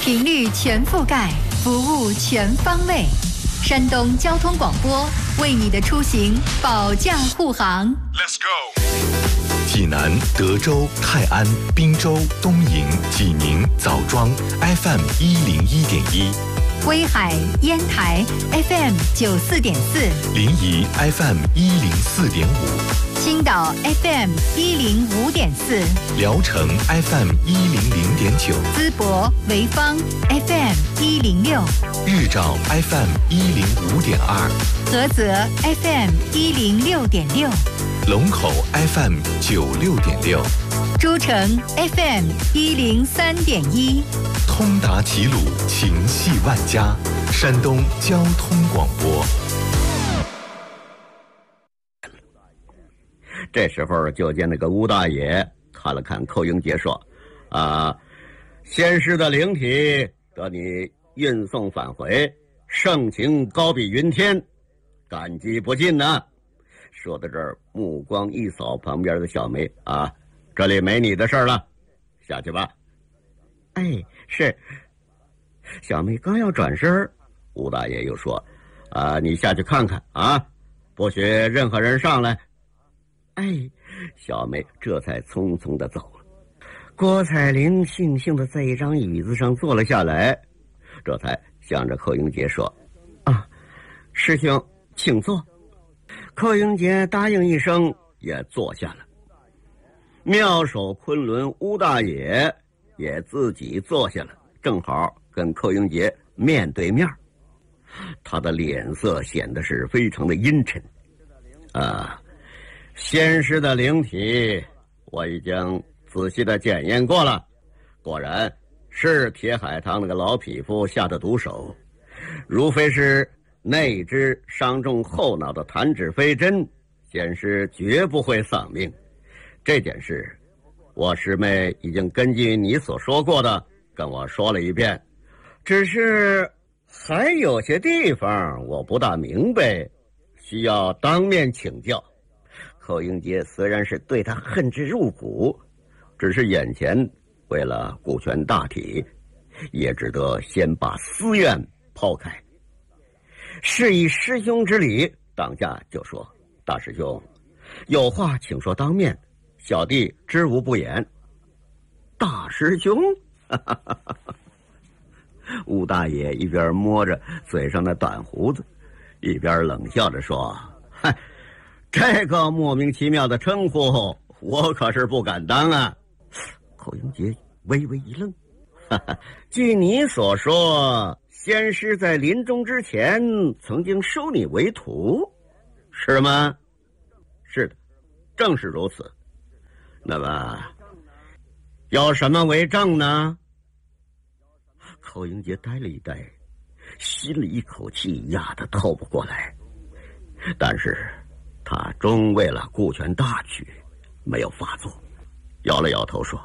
频率全覆盖，服务全方位。山东交通广播为你的出行保驾护航。 Let's go。 济南、德州、泰安、滨州、东营、济宁、枣庄 FM 101.1， 威海、烟台 FM 94.4， 临沂 FM 104.5， 青岛 FM 105.4， 聊城 FM 100.9， 淄博、潍坊 FM 106， 日照 FM 105.2， 菏泽 FM 106.6， 龙口 FM 96.6， 诸城 FM 103.1， 通达齐鲁，情系万家，山东交通广播。 这时候就见那个吴大爷看了看寇英杰，说：“先师的灵体得你运送返回，盛情高比云天，感激不尽呐。”说到这儿，目光一扫旁边的小梅，这里没你的事儿了，下去吧。哎，是。小梅刚要转身，吴大爷又说：“你下去看看不许任何人上来。”哎，小梅这才匆匆地走了。郭彩玲悻悻地在一张椅子上坐了下来，这才向着寇英杰说：“师兄，请坐。”寇英杰答应一声，也坐下了。妙手昆仑吴大爷也自己坐下了，正好跟寇英杰面对面。他的脸色显得是非常的阴沉。先师的灵体我已经仔细的检验过了，果然是铁海棠那个老匹夫下的毒手，如非是那只伤中后脑的弹指飞针，先师绝不会丧命。这件事我师妹已经根据你所说过的跟我说了一遍，只是还有些地方我不大明白，需要当面请教。寇英杰虽然是对他恨之入骨，只是眼前为了顾全大体，也只得先把私怨抛开。是以师兄之礼，当下就说：“大师兄，有话请说当面，小弟知无不言。”大师兄，吴大爷一边摸着嘴上的短胡子，一边冷笑着说：“嗨，这个莫名其妙的称呼，我可是不敢当啊。”寇英杰微微一愣：“据你所说，先师在临终之前曾经收你为徒，是吗？”“是的，正是如此。”“那么有什么为证呢？”寇英杰呆了一呆，心里一口气压得透不过来，但是他终为了顾全大局，没有发作，摇了摇头说：“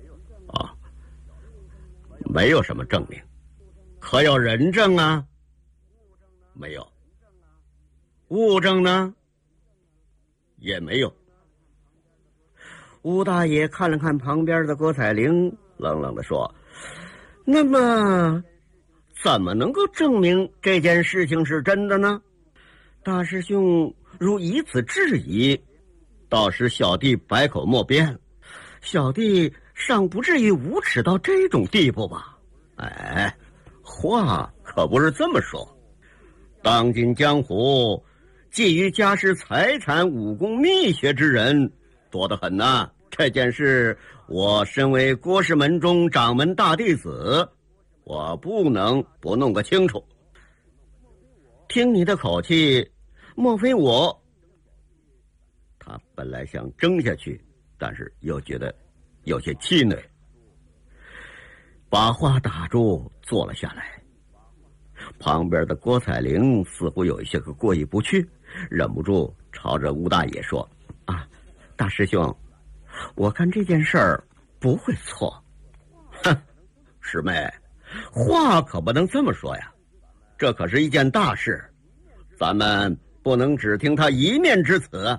没有什么证明。可有人证啊？”“没有。”“物证呢？”“也没有。”吴大爷看了看旁边的郭彩玲，冷冷地说：“那么怎么能够证明这件事情是真的呢？大师兄如以此质疑，倒使小弟百口莫辩，小弟尚不至于无耻到这种地步吧？”“话可不是这么说。当今江湖，觊觎家世财产、武功秘学之人多得很呐。这件事，我身为郭氏门中掌门大弟子，我不能不弄个清楚。听你的口气，莫非我……”他本来想争下去，但是又觉得有些气馁，把话打住，坐了下来。旁边的郭彩玲似乎有一些个过意不去，忍不住朝着吴大爷说：“大师兄，我看这件事儿不会错。”“哼，师妹，话可不能这么说呀，这可是一件大事，咱们不能只听他一面之词。”“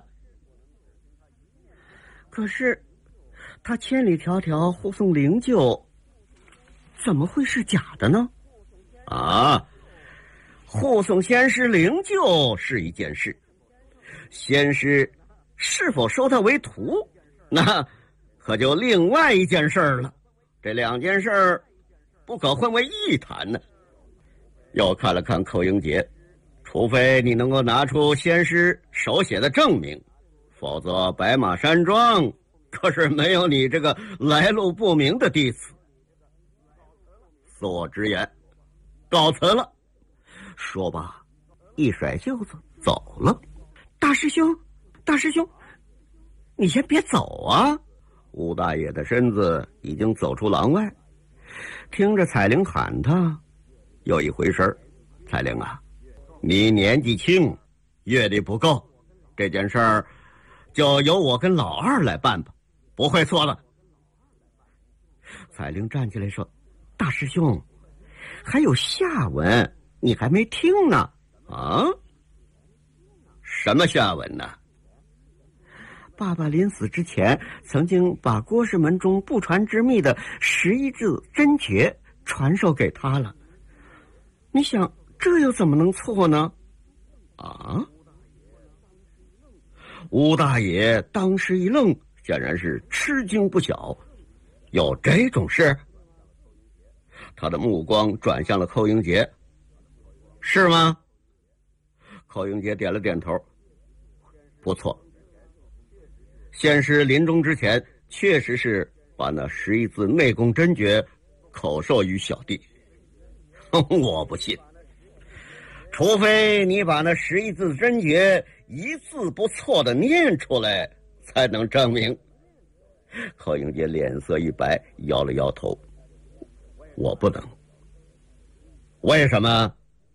可是他千里迢迢护送灵柩。” 怎么会是假的呢？啊，护送仙师灵柩是一件事，仙师是否收他为徒，那可就另外一件事了。这两件事不可混为一谈呢。又看了看寇英杰，除非你能够拿出仙师手写的证明，否则白马山庄可是没有你这个来路不明的弟子。恕我直言，告辞了。说罢，一甩袖子走了。大师兄，大师兄，你先别走啊！吴大爷的身子已经走出廊外，听着彩玲喊他，又一回神。彩玲啊，你年纪轻，阅历不够，这件事儿就由我跟老二来办吧，不会错了。彩玲站起来说：“大师兄，还有下文，你还没听呢。”啊？什么下文呢？爸爸临死之前曾经把郭氏门中不传之秘的11字真诀传授给他了，你想这又怎么能错呢？啊？吴大爷当时一愣，显然是吃惊不小。有这种事？他的目光转向了寇英杰。是吗？寇英杰点了点头。不错，仙师临终之前确实是把那11字内功真诀口授于小弟。我不信，除非你把那11字真诀一字不错的念出来，才能证明。寇英杰脸色一白，摇了摇头。我不能。为什么？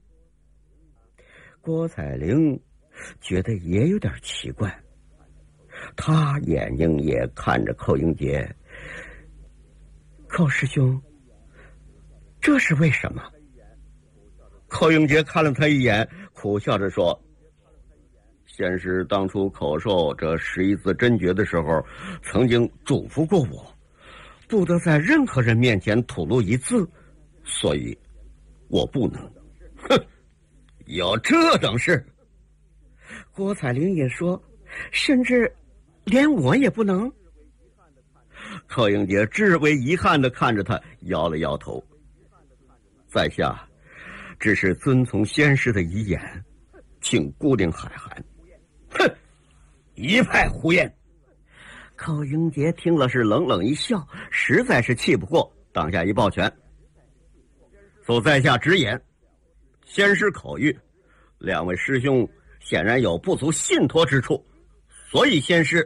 郭彩玲觉得也有点奇怪，他眼睛也看着寇英杰。寇师兄，这是为什么？寇英杰看了他一眼，苦笑着说：仙师当初口授这11字真诀的时候，曾经嘱咐过我，不得在任何人面前吐露一字，所以我不能。哼，有这等事？郭彩玲也说，甚至连我也不能。寇英杰至为遗憾地看着他，摇了摇头。在下只是遵从仙师的遗言，请姑娘海涵。哼，一派胡言！寇英杰听了是冷冷一笑，实在是气不过，当下一抱拳。恕在下直言，仙师口谕，两位师兄显然有不足信托之处，所以仙师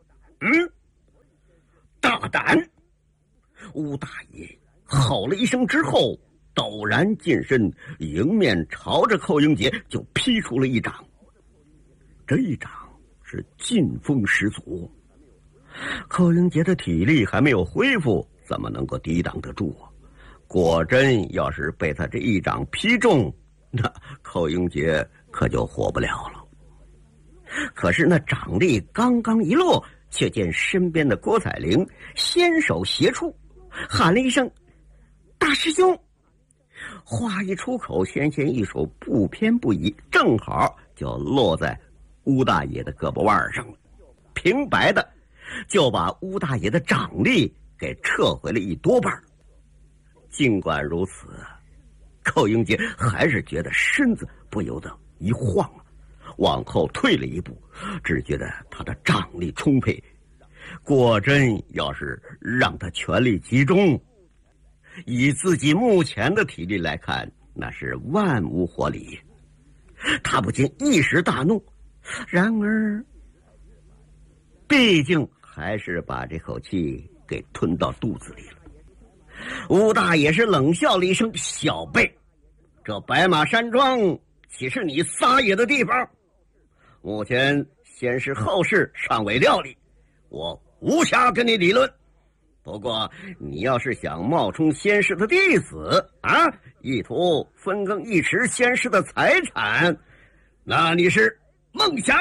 大胆！吴大爷吼了一声之后，陡然近身，迎面朝着寇英杰就劈出了一掌。这一掌是劲风十足，寇英杰的体力还没有恢复，怎么能够抵挡得住啊？果真要是被他这一掌劈中，那寇英杰可就活不了了。可是那掌力刚刚一落，却见身边的郭彩玲先手斜出，喊了一声：“大师兄！”话一出口，纤纤一手不偏不倚，正好就落在乌大爷的胳膊腕上了，平白的就把乌大爷的掌力给撤回了一多半。尽管如此，寇英杰还是觉得身子不由得一晃，往后退了一步，只觉得他的掌力充沛，果真要是让他全力集中，以自己目前的体力来看，那是万无活理。他不禁一时大怒，然而毕竟还是把这口气给吞到肚子里了。吴大爷是冷笑了一声：“小辈，这白马山庄岂是你撒野的地方？目前先是后事尚未料理，我无暇跟你理论。不过你要是想冒充先师的弟子啊，意图分羹一池先师的财产，那你是梦想。”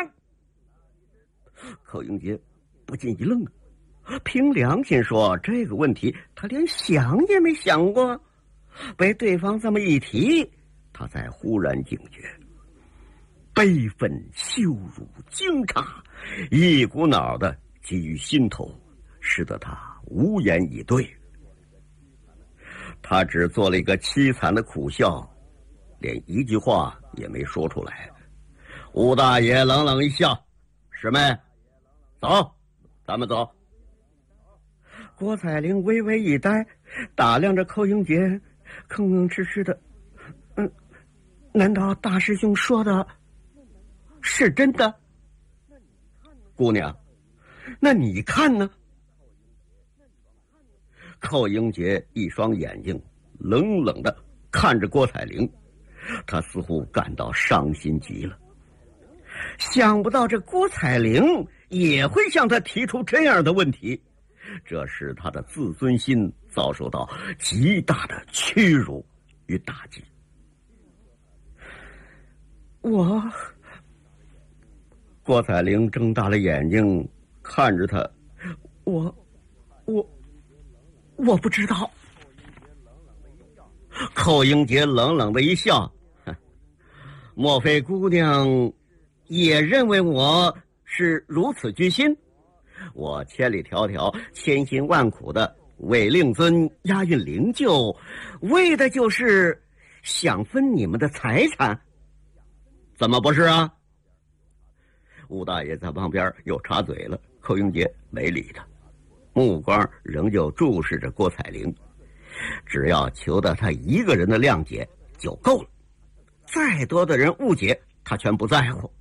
寇英杰不禁一愣，凭良心说，这个问题他连想也没想过。 被对方这么一提，他才忽然警觉，悲愤、羞辱、惊诧，一股脑的积于心头，使得他无言以对。他只做了一个凄惨的苦笑，连一句话也没说出来。吴大爷冷冷一笑：“师妹，走，咱们走。”郭采玲微微一呆，打量着寇英杰，吭吭哧哧的：“难道大师兄说的是真的？姑娘，那你看呢？”寇英杰一双眼睛冷冷的看着郭采玲，他似乎感到伤心极了。想不到这郭采玲也会向他提出这样的问题，这使他的自尊心遭受到极大的屈辱与打击。郭采玲睁大了眼睛看着他，我不知道。寇英杰冷冷的一笑：“莫非姑娘也认为我是如此居心？我千里迢迢、千辛万苦的为令尊押运灵柩，为的就是想分你们的财产，怎么不是啊？”吴大爷在旁边又插嘴了，寇英杰没理他，目光仍旧注视着郭采玲，只要求得他一个人的谅解就够了，再多的人误解他全不在乎。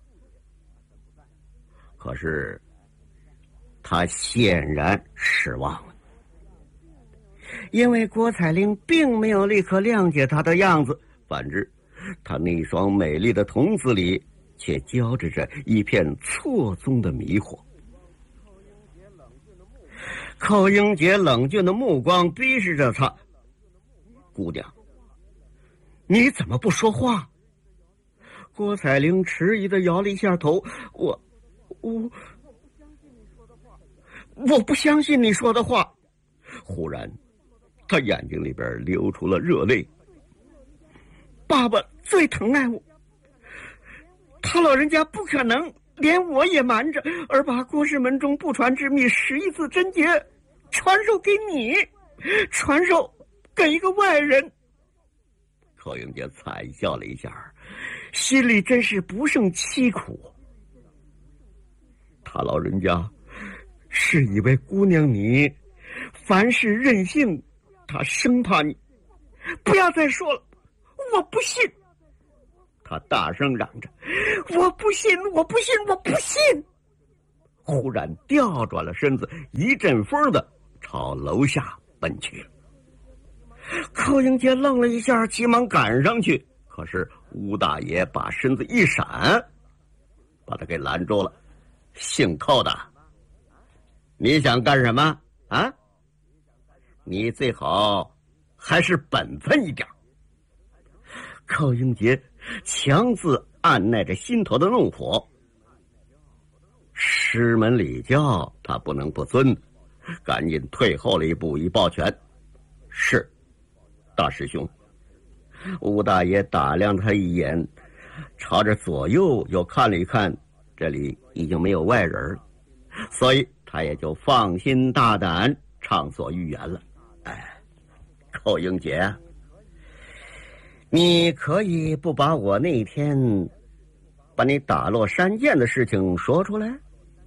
可是他显然失望了，因为郭采玲并没有立刻谅解他的样子，反之，他那双美丽的瞳子里却交织着一片错综的迷惑。寇英杰冷峻的目光逼视着他：“姑娘，你怎么不说话？”郭采玲迟疑的摇了一下头：“我不相信你说的话。”忽然，他眼睛里边流出了热泪。爸爸最疼爱我，他老人家不可能连我也瞒着，而把郭氏门中不传之秘11字真诀传授给你，传授给一个外人。寇英杰惨笑了一下，心里真是不胜凄苦。他老人家是以为姑娘你凡事任性，他生怕你。不要再说了，我不信！他大声嚷着：“我不信，我不信，我不信！”忽然调转了身子，一阵风的朝楼下奔去了。寇英杰愣了一下，急忙赶上去，可是吴大爷把身子一闪，把他给拦住了。“姓寇的，你想干什么啊？你最好还是本分一点。”寇英杰强自按耐着心头的怒火，师门礼教他不能不遵，赶紧退后了一步以抱拳：“是，大师兄。”吴大爷打量他一眼，朝着左右又看了一看，这里已经没有外人了，所以他也就放心大胆畅所欲言了。寇英杰，你可以不把我那天把你打落山涧的事情说出来？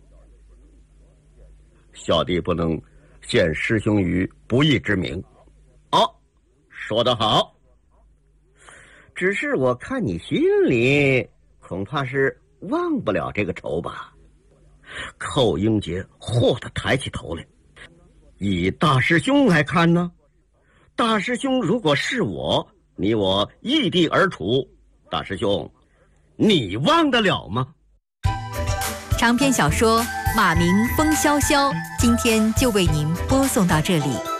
小弟不能陷师兄于不义之名。哦，说得好。只是我看你心里恐怕是忘不了这个仇吧？寇英杰豁地抬起头来。以大师兄来看呢？大师兄如果是我，你我异地而处，大师兄，你忘得了吗？ 长篇小说《马鸣风萧萧》，今天就为您播送到这里。